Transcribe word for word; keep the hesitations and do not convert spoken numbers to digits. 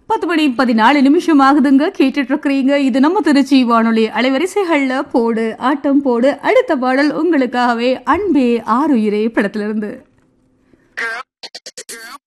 பத்து மணி பதினாலு நிமிஷம் ஆகுதுங்க. கேட்டுட்டு இருக்கிறீங்க. இது நம்ம திருச்சி வானொலி அலைவரிசைகள்ல போடு ஆட்டம் போடு. அடுத்த பாடல் உங்களுக்காகவே அன்பே ஆறுயிரே படத்திலிருந்து.